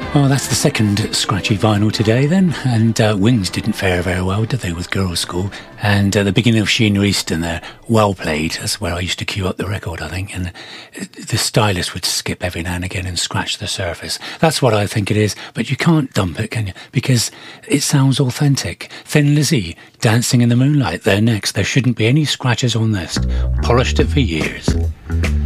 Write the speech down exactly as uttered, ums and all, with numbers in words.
Well, that's the second scratchy vinyl today then, and uh, Wings didn't fare very well, did they, with Girls' School? And uh, the beginning of Sheena Easton there, Well Played, that's where I used to cue up the record, I think, and the stylist would skip every now and again and scratch the surface. That's what I think it is, but you can't dump it, can you? Because it sounds authentic. Thin Lizzy, Dancing in the Moonlight, there next. There shouldn't be any scratches on this. Polished it for years.